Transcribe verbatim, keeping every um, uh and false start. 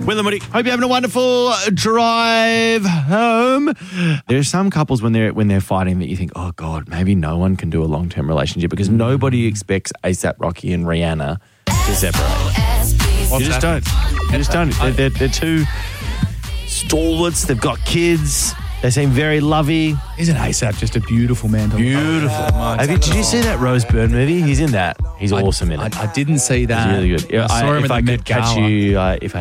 Will and Woody, hope you're having a wonderful drive home. There are some couples when they're when they're fighting that you think, oh God, maybe no one can do a long-term relationship because nobody expects ASAP Rocky and Rihanna to separate. You just don't. You just don't. They're, they're, they're two stalwarts. They've got kids. They seem very lovey. Isn't ASAP just a beautiful man? To Beautiful. Yeah, Have you, did you see that Rose Byrne movie? He's in that. He's awesome in it. I, I didn't see that. He's really good. I saw I, him if at I the could Met catch Gala. you, uh, if I